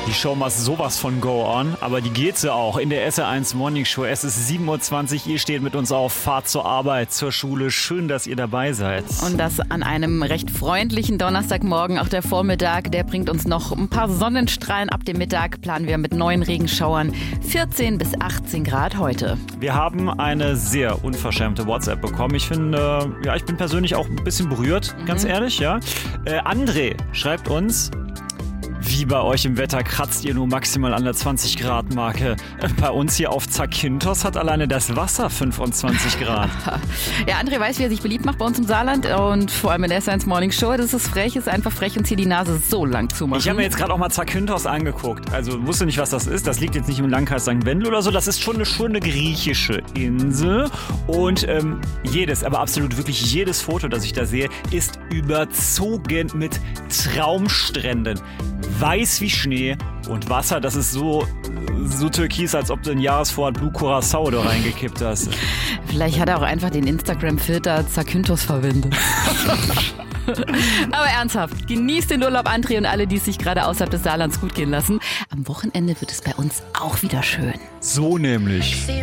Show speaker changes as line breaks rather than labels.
Die Show macht sowas von Go On, aber die geht sie auch in der SR1 Morning Show. Es ist 7.20 Uhr, ihr steht mit uns auf, fahrt zur Arbeit, zur Schule. Schön, dass ihr dabei seid.
Und das an einem recht freundlichen Donnerstagmorgen. Auch der Vormittag, der bringt uns noch ein paar Sonnenstrahlen. Ab dem Mittag planen wir mit neuen Regenschauern. 14 bis 18 Grad heute.
Wir haben eine sehr unverschämte WhatsApp bekommen. Ich finde, ich bin persönlich auch ein bisschen berührt, ganz ehrlich, ja. André schreibt uns: Wie bei euch im Wetter kratzt ihr nur maximal an der 20-Grad-Marke. Bei uns hier auf Zakynthos hat alleine das Wasser 25 Grad.
Ja, André weiß, wie er sich beliebt macht bei uns im Saarland und vor allem in der SR1 Morning Show. Das ist frech, ist einfach frech und zieht die Nase so lang zu machen.
Ich habe mir jetzt gerade auch mal Zakynthos angeguckt. Also wusste nicht, was das ist. Das liegt jetzt nicht im Landkreis St. Wendel oder so. Das ist schon eine schöne griechische Insel. Und aber absolut wirklich jedes Foto, das ich da sehe, ist überzogen mit Traumstränden. Weiß wie Schnee und Wasser, das ist so türkis, als ob du einen Jahresvorrat Blue Curacao da reingekippt hast.
Vielleicht hat er auch einfach den Instagram-Filter Zakynthos verwendet. Aber ernsthaft, genießt den Urlaub, André, und alle, die es sich gerade außerhalb des Saarlands gut gehen lassen. Am Wochenende wird es bei uns auch wieder schön.
So nämlich.